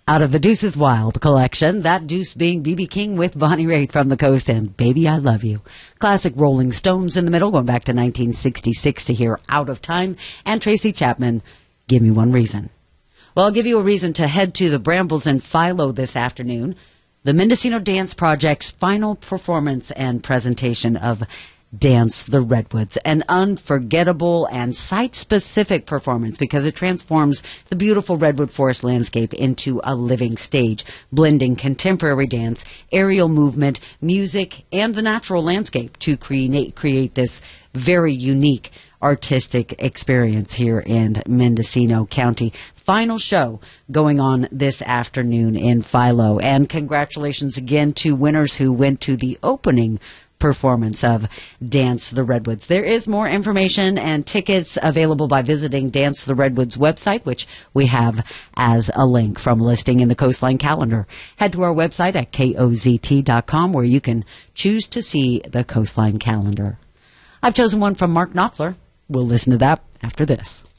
Out of the Deuces Wild collection, that deuce being B.B. King with Bonnie Raitt from the Coast and Baby I Love You. Classic Rolling Stones in the middle, going back to 1966 to hear Out of Time, and Tracy Chapman, Give Me One Reason. Well, I'll give you a reason to head to the Brambles in Philo this afternoon. The Mendocino Dance Project's final performance and presentation of Dance the Redwoods, an unforgettable and site-specific performance because it transforms the beautiful redwood forest landscape into a living stage, blending contemporary dance, aerial movement, music, and the natural landscape to create this very unique artistic experience here in Mendocino County. Final show going on this afternoon in Philo, and congratulations again to winners who went to the opening performance of Dance the Redwoods. There is more information and tickets available by visiting Dance the Redwoods website, which we have as a link from listing in the Coastline calendar. Head to our website at kozt.com where you can choose to see the Coastline calendar. I've chosen one from Mark Knopfler. We'll listen to that after this.